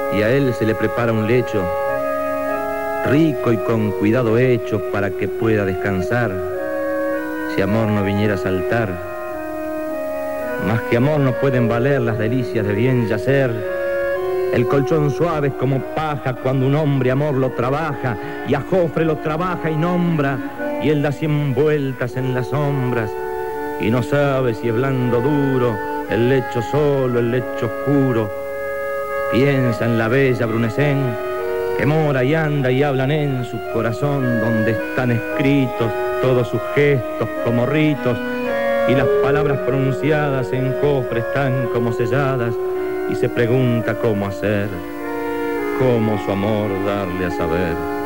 y a él se le prepara un lecho, rico y con cuidado hecho para que pueda descansar, si amor no viniera a saltar. Más que amor no pueden valer las delicias de bien yacer. El colchón suave es como paja cuando un hombre amor lo trabaja, y a Jofre lo trabaja y nombra, y él da 100 vueltas en las sombras, y no sabe si es blando o duro, el lecho solo, el lecho oscuro. Piensa en la bella Brunecén, que mora y anda y hablan en su corazón, donde están escritos todos sus gestos como ritos, y las palabras pronunciadas en Jofre están como selladas, y se pregunta cómo hacer, cómo su amor darle a saber.